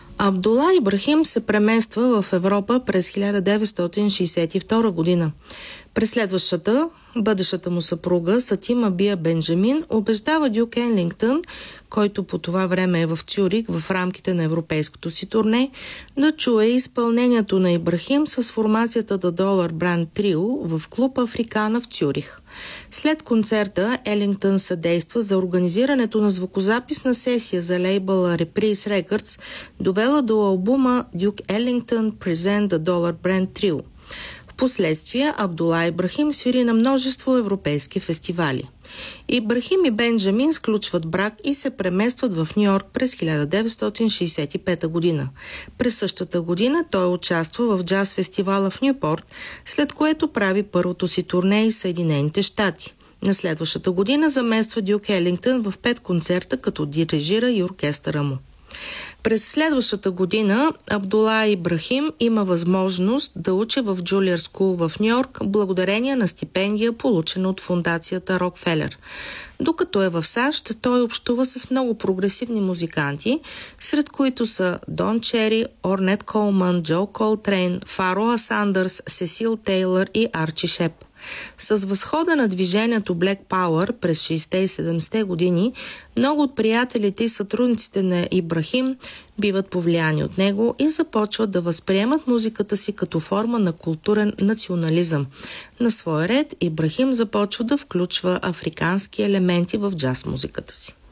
Абдула Ибрахим се премества в Европа през 1962 година. През следващата, бъдещата му съпруга Сатима Бия Бенджамин убеждава Дюк Елингтън, който по това време е в Цюрих в рамките на европейското си турне, да чуе изпълнението на Ибрахим с формацията The Dollar Brand Trio в клуб Африкана в Цюрих. След концерта Елингтън съдейства за организирането на звукозаписна сесия за лейбъла Reprise Records, довела до албума Duke Ellington Present The Dollar Brand Trio. Впоследствие Абдула Ибрахим свири на множество европейски фестивали. Ибрахим и Бенджамин сключват брак и се преместват в Ню-Йорк през 1965 година. През същата година той участва в джаз фестивала в Нюпорт, след което прави първото си турне из Съединените щати. На следващата година замества Дюк Елингтън в 5 концерта, като дирижира и оркестъра му. През следващата година Абдула Ибрахим има възможност да учи в Джулиар Скул в Нью-Йорк благодарение на стипендия, получена от фондацията Рокфелер. Докато е в САЩ, той общува с много прогресивни музиканти, сред които са Дон Чери, Орнет Колман, Джо Колтрейн, Фароа Сандърс, Сесил Тейлър и Арчи Шеп. С възхода на движението Black Power през 60-те и 70-те години, много от приятелите и сътрудниците на Ибрахим биват повлияни от него и започват да възприемат музиката си като форма на културен национализъм. На свой ред Ибрахим започва да включва африкански елементи в джаз музиката си.